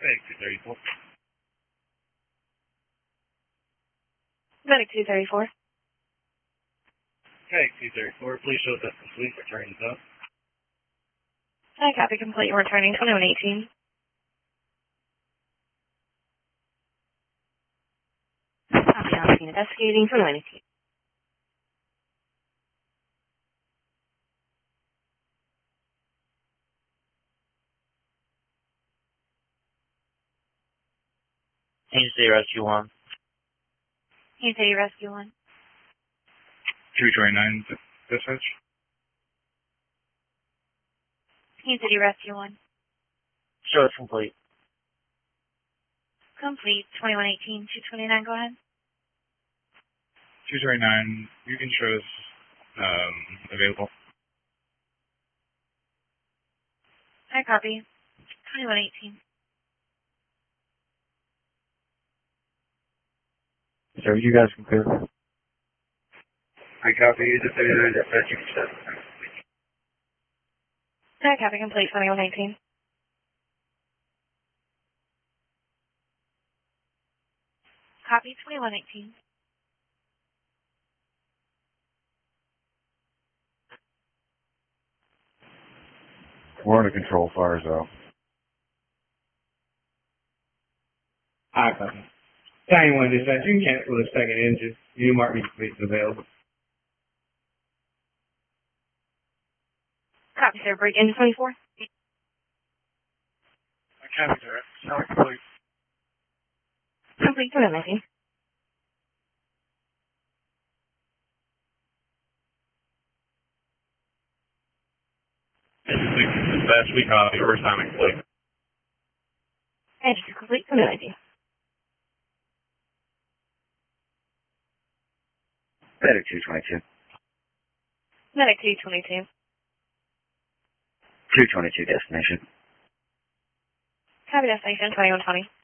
Hey, 234. Medic 234. Hey, 234. Please show us complete. Returning up. I copy complete. Returning 2118. Copy on scene investigating 2118. Kansas City Rescue 1. Kansas City Rescue 1. 229 dispatch. Kansas City Rescue 1. Show us complete. Complete 2118. 229, go ahead. 229, you can show us available. I copy 2118. Sir, you guys can clear. I copy you. The 39 dispatch. You can set. I copy complete 2118. Copy 2118. We're under control. Fire's out. I copy. 91 dispatch, you can cancel the second engine. You mark me complete and available. Copy, sir. Break engine 24. I copy, sir. Sorry, complete. Complete 2118. Dispatch, we copy. First time complete. Engine complete 2118. Medic 222. Medic 222. 222 destination. Copy destination 2120.